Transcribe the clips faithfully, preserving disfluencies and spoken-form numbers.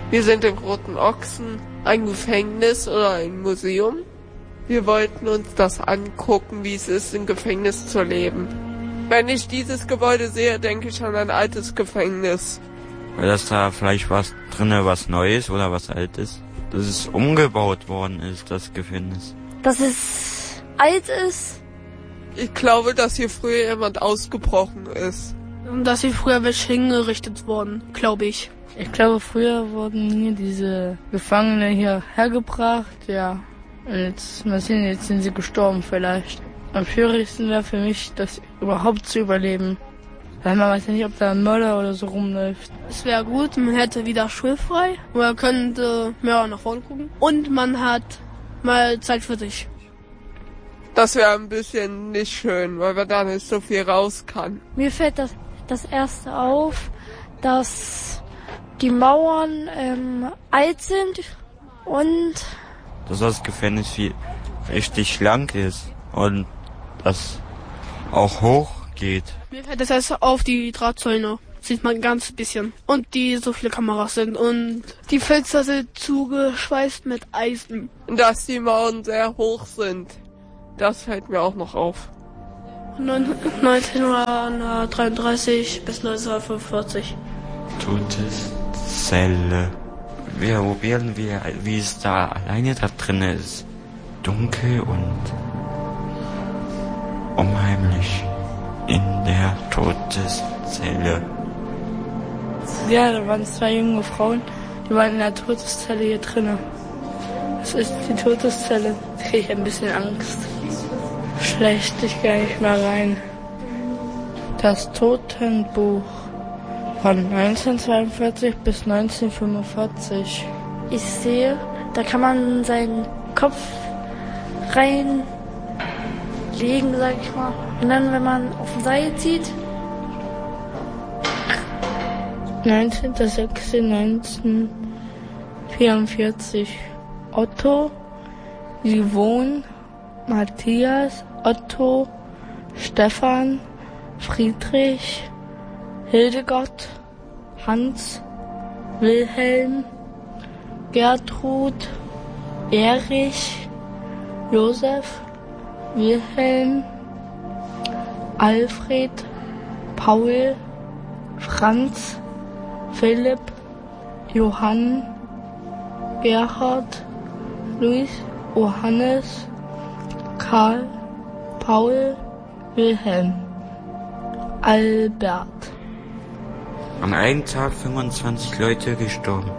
Wir sind im Roten Ochsen, ein Gefängnis oder ein Museum. Wir wollten uns das angucken, wie es ist, im Gefängnis zu leben. Wenn ich dieses Gebäude sehe, denke ich an ein altes Gefängnis. Weil das da vielleicht was drinne, was Neues oder was Altes? Dass es umgebaut worden ist, das Gefängnis. Dass es alt ist? Ich glaube, dass hier früher jemand ausgebrochen ist. Dass hier früher welche hingerichtet wurden, glaube ich. Ich glaube, früher wurden hier diese Gefangene hier hergebracht, ja. Und jetzt, mal sehen, jetzt sind sie gestorben vielleicht. Am schwierigsten wäre für mich, das überhaupt zu überleben. Weil man weiß ja nicht, ob da ein Mörder oder so rumläuft. Es wäre gut, man hätte wieder schulfrei. Man könnte mehr nach vorne gucken. Und man hat mal Zeit für sich. Das wäre ein bisschen nicht schön, weil man da nicht so viel raus kann. Mir fällt das, das erste auf, dass die Mauern ähm, alt sind und dass das Gefängnis viel richtig schlank ist und das auch hoch geht. Mir fällt das erst auf, die Drahtzäune sieht man ganz bisschen. Und die so viele Kameras sind und die Fenster sind zugeschweißt mit Eisen. Dass die Mauern sehr hoch sind, das fällt mir auch noch auf. neunzehnhundertdreiunddreißig bis neunzehnhundertfünfundvierzig. Todeszelle. Wir probieren, wie, wie es da alleine da drin ist. Dunkel und unheimlich in der Todeszelle. Ja, da waren zwei junge Frauen, die waren in der Todeszelle hier drinnen. Das ist die Todeszelle. Da kriege ich ein bisschen Angst. Schlecht ich gar nicht mehr rein. Das Totenbuch von neunzehnhundertzweiundvierzig bis neunzehnhundertfünfundvierzig. ich sehe, da kann man seinen Kopf reinlegen, sag ich mal. Und dann, wenn man auf den Seil zieht. neunzehnter sechster neunzehnhundertvierundvierzig. Otto, Yvonne, Matthias, Otto, Stefan, Friedrich, Hildegard, Hans, Wilhelm, Gertrud, Erich, Josef, Wilhelm, Alfred, Paul, Franz, Philipp, Johann, Gerhard, Luis, Johannes, Karl, Paul, Wilhelm, Albert. An einem Tag fünfundzwanzig Leute gestorben.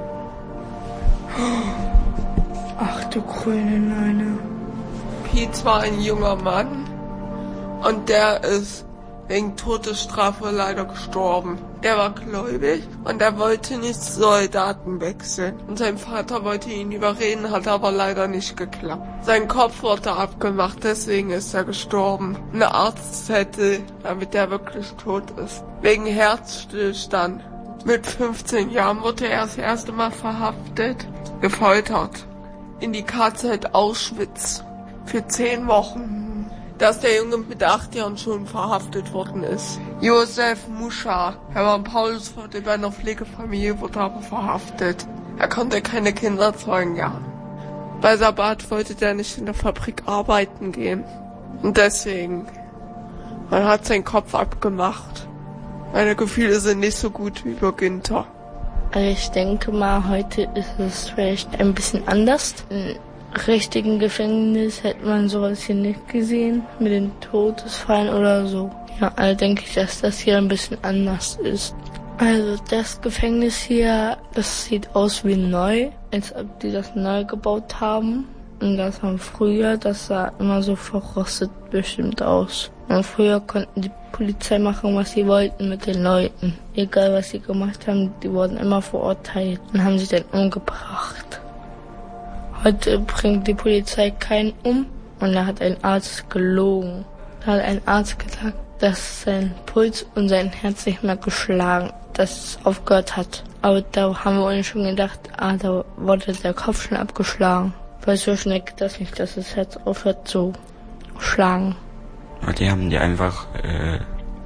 Ach du grüne Neune. Piet war ein junger Mann und der ist wegen Todesstrafe leider gestorben. Der war gläubig und er wollte nicht Soldaten wechseln. Und sein Vater wollte ihn überreden, hat aber leider nicht geklappt. Sein Kopf wurde abgemacht, deswegen ist er gestorben. Ein Arztzettel, damit er wirklich tot ist. Wegen Herzstillstand. Mit fünfzehn Jahren wurde er das erste Mal verhaftet, gefoltert. In die K Z Auschwitz. Für zehn Wochen. Dass der Junge mit acht Jahren schon verhaftet worden ist. Josef Muscha, er war Paulusvater bei einer Pflegefamilie, wurde aber verhaftet. Er konnte keine Kinder zeugen, ja. Bei Sabbat wollte der nicht in der Fabrik arbeiten gehen. Und deswegen, man hat seinen Kopf abgemacht. Meine Gefühle sind nicht so gut wie bei Günther. Also ich denke mal, heute ist es vielleicht ein bisschen anders. Im richtigen Gefängnis hätte man sowas hier nicht gesehen, mit den Todesfallen oder so. Ja, also denke ich, dass das hier ein bisschen anders ist. Also das Gefängnis hier, das sieht aus wie neu, als ob die das neu gebaut haben. Und das von früher, das sah immer so verrostet bestimmt aus. Und früher konnten die Polizei machen, was sie wollten mit den Leuten. Egal was sie gemacht haben, die wurden immer verurteilt und haben sie dann umgebracht. Heute bringt die Polizei keinen um und da hat ein Arzt gelogen. Da hat ein Arzt gesagt, dass sein Puls und sein Herz nicht mehr geschlagen, dass es aufgehört hat. Aber da haben wir uns schon gedacht, ah, da wurde der Kopf schon abgeschlagen. Weil so schnell geht das nicht, dass das Herz aufhört zu schlagen. Ja, die haben die einfach, äh,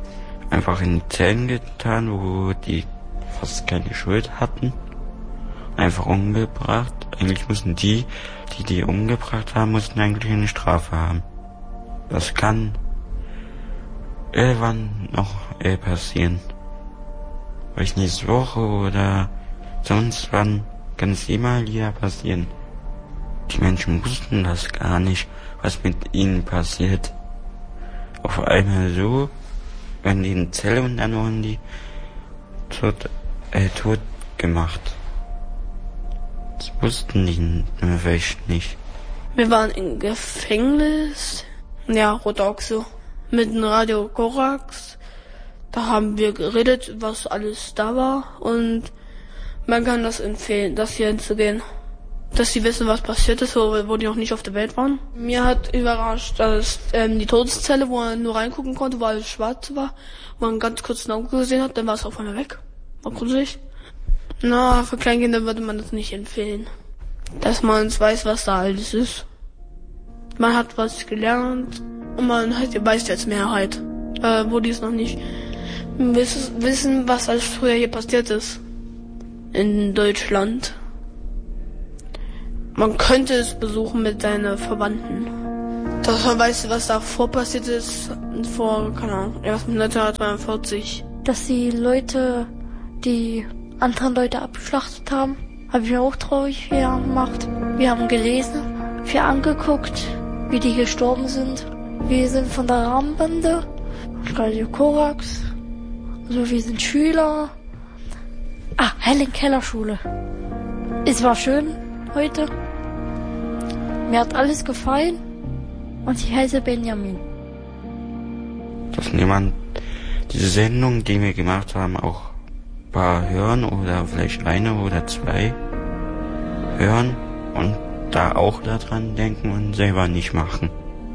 einfach in die Zellen getan, wo die fast keine Schuld hatten. einfach umgebracht. Eigentlich mussten die, die die umgebracht haben, mussten eigentlich eine Strafe haben. Das kann irgendwann noch äh, passieren. Vielleicht nächste Woche oder sonst wann kann es immer wieder passieren. Die Menschen wussten das gar nicht, was mit ihnen passiert. Auf einmal so, wenn die in Zelle und dann wurden die tot, äh, tot gemacht. Das wussten die vielleicht nicht. Wir waren im Gefängnis, ja, Rotoxo, mit dem Radio Korax. Da haben wir geredet, was alles da war, und man kann das empfehlen, das hier hinzugehen. Dass sie wissen, was passiert ist, wo, wo die noch nicht auf der Welt waren. Mir hat überrascht, dass ähm, die Todeszelle, wo man nur reingucken konnte, wo alles schwarz war, wo man ganz kurz ein Auge gesehen hat, dann war es auf einmal weg. War gruselig. Na, für Kleinkinder würde man das nicht empfehlen. Dass man weiß, was da alles ist. Man hat was gelernt und man hat, weiß jetzt Mehrheit, äh, wo die es noch nicht wissen, wissen, was alles früher hier passiert ist. In Deutschland. Man könnte es besuchen mit seinen Verwandten. Dass man weiß, was davor passiert ist, vor, keine Ahnung, erst mit neunzehnhundertzweiundvierzig. Dass die Leute, die anderen Leute abgeschlachtet haben, habe ich mir auch traurig gemacht. Wir haben gelesen, wir angeguckt, wie die gestorben sind. Wir sind von der Rahmenbande, Radio Korax, also wir sind Schüler. Ah, Helen Keller Schule. Es war schön heute. Mir hat alles gefallen und ich heiße Benjamin. Dass niemand diese Sendung, die wir gemacht haben, auch ein paar hören oder vielleicht eine oder zwei hören und da auch daran denken und selber nicht machen.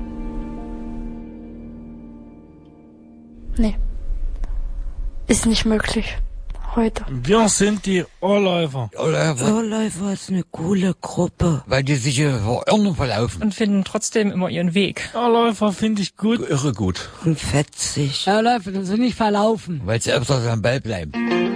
Nee, ist nicht möglich. Heute. Wir sind die Ohrläufer. Ohrläufer. Ohrläufer ist eine coole Gruppe. Weil die sich hier verirren verlaufen. Und finden trotzdem immer ihren Weg. Ohrläufer finde ich gut. Irre gut. Und fetzig. Ohrläufer, die sind nicht verlaufen. Weil sie öfters am Ball bleiben.